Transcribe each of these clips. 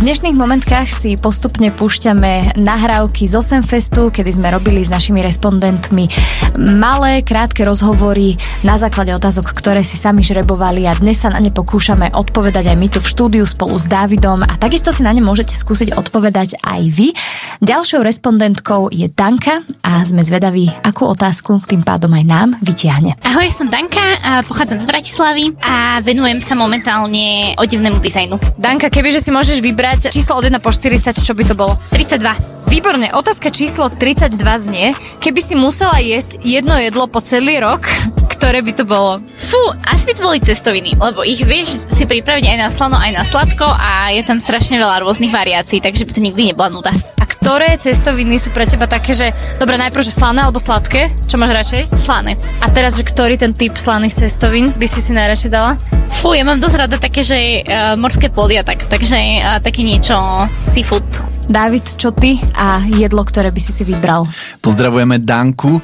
dnešných momentkách si postupne púšťame nahrávky z Osemfestu, kedy sme robili s našimi respondentmi malé, krátke rozhovory na základe otázok, ktoré si sami žrebovali a dnes sa na ne pokúšame odpovedať aj my tu v štúdiu spolu s Dávidom a takisto si na ne môžete skúsiť odpovedať aj vy. Ďalšou respondentkou je Danka a sme zvedaví, akú otázku tým pádom aj nám vytiahne. Ahoj, som Danka, a pochádzam z Bratislavy a venujem sa momentálne odevnému dizajnu. Danka, kebyže si môžeš vybrať číslo od 1 po 40, čo by to bolo? 32. Výborne, otázka číslo 32 znie, keby si musela jesť jedno jedlo po celý rok, ktoré by to bolo? Fú, asi by to boli cestoviny, lebo ich vieš si pripraviť aj na slano, aj na sladko a je tam strašne veľa rôznych variácií, takže by to nikdy nebola nuda. A ktoré cestoviny sú pre teba také, že dobre, najprv, že slané alebo sladké? Čo máš radšej? Slané. A teraz, že ktorý ten typ slaných cestovín by si najradšej dala? Fú, ja mám dosť rada také, že morské plody a takže také niečo seafood. Dávid, čo ty a jedlo, ktoré by si vybral? Pozdravujeme Danku.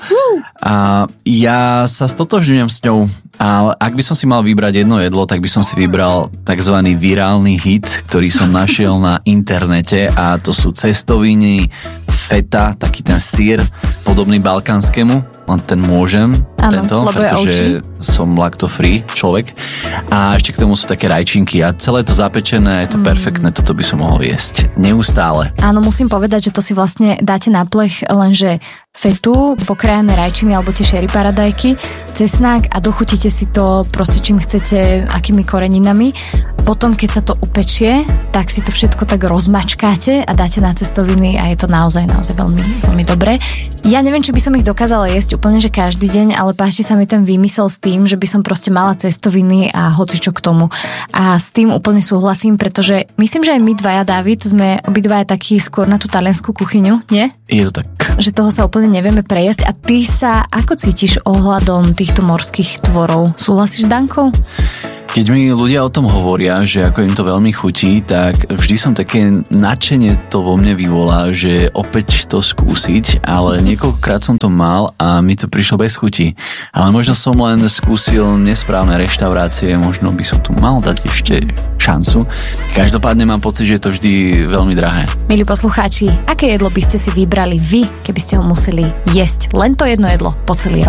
A ja sa stotožňujem s ňou. Ale ak by som si mal vybrať jedno jedlo, tak by som si vybral takzvaný virálny hit, ktorý som našiel na internete a to sú cestoviny, feta, taký ten syr, podobný balkánskému, len ten môžem, pretože som lacto-free človek. A ešte k tomu sú také rajčinky a celé to zapečené, je to perfektné, toto by som mohol jesť neustále. Áno, musím povedať, že to si vlastne dáte na plech, lenže fetu, pokrájané rajčiny alebo tie sherry paradajky, cesnák a dochutíte si to proste čím chcete, akými koreninami. Potom, keď sa to upečie, tak si to všetko tak rozmačkáte a dáte na cestoviny a je to naozaj veľmi, veľmi dobré. Ja neviem, či by som ich dokázala jesť úplne, že každý deň, ale páči sa mi ten výmysel s tým, že by som proste mala cestoviny a hocičo k tomu. A s tým úplne súhlasím, pretože myslím, že aj my dvaja, Dávid, sme obidvaja takí skôr na tú taliansku kuchyňu, nie? Je to tak. Že toho sa úplne nevieme prejesť. A ty sa ako cítiš ohľadom týchto morských tvorov? Súhlasíš s Dankou? Keď mi ľudia o tom hovoria, že ako im to veľmi chutí, tak vždy som také nadšenie to vo mne vyvolá, že opäť to skúsiť, ale niekoľkokrát som to mal a mi to prišlo bez chuti. Ale možno som len skúsil nesprávne reštaurácie, možno by som tu mal dať ešte šancu. Každopádne mám pocit, že je to vždy veľmi drahé. Milí poslucháči, aké jedlo by ste si vybrali vy, keby ste ho museli jesť len to jedno jedlo po celý rok?